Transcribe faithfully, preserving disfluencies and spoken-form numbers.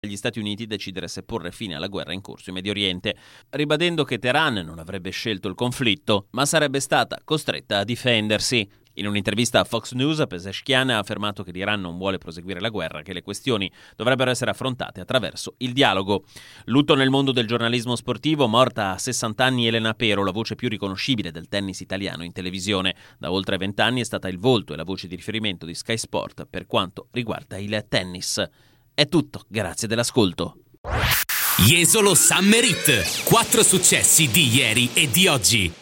gli Stati Uniti decidere se porre fine alla guerra in corso in Medio Oriente, ribadendo che Teheran non avrebbe scelto il conflitto, ma sarebbe stata costretta a difendersi. In un'intervista a Fox News, Pezeshkian ha affermato che l'Iran non vuole proseguire la guerra, che le questioni dovrebbero essere affrontate attraverso il dialogo. Lutto nel mondo del giornalismo sportivo, morta a sessanta anni Elena Pero, la voce più riconoscibile del tennis italiano in televisione. Da oltre vent'anni è stata il volto e la voce di riferimento di Sky Sport per quanto riguarda il tennis. È tutto, grazie dell'ascolto. Jesolo Summer Hit, quattro successi di ieri e di oggi.